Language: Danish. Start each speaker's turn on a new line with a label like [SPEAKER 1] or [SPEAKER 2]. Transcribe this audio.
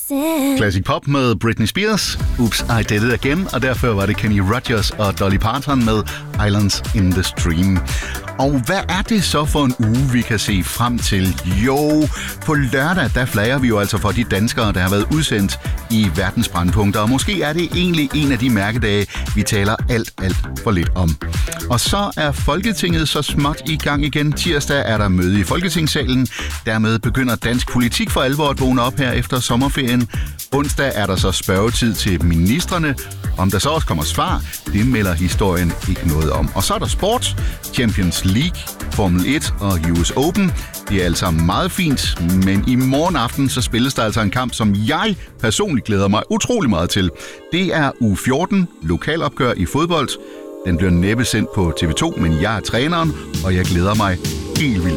[SPEAKER 1] Classic pop med Britney Spears, Oops, I Did It Again, og derfor var det Kenny Rogers og Dolly Parton med Islands in the Stream. Og hvad er det så for en uge, vi kan se frem til? Jo, på lørdag, der flager vi jo altså for de danskere, der har været udsendt i verdens brandpunkter. Og måske er det egentlig en af de mærkedage, vi taler alt for lidt om. Og så er Folketinget så småt i gang igen. Tirsdag er der møde i Folketingssalen. Dermed begynder dansk politik for alvor at vågne op her efter sommerferien. Onsdag er der så spørgetid til ministrene. Om der så også kommer svar, det melder historien ikke noget om. Og så er der sport, Champions League, Formel 1 og US Open. Det er altså meget fint, men i morgen aften så spilles der altså en kamp, som jeg personligt glæder mig utrolig meget til. Det er U14, lokalopgør i fodbold. Den bliver næppe sendt på TV2, men jeg er træneren, og jeg glæder mig helt vildt.